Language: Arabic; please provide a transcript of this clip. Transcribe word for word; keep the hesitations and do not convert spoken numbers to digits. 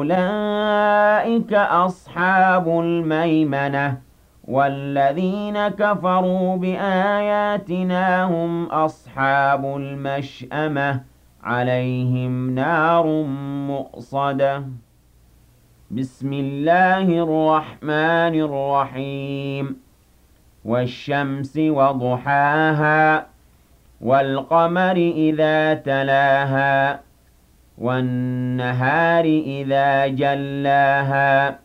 أولئك أصحاب الميمنة والذين كفروا بآياتنا هم أصحاب المشأمة عليهم نار مؤصدة بسم الله الرحمن الرحيم والشمس وضحاها والقمر إذا تلاها والنهار إذا جلاها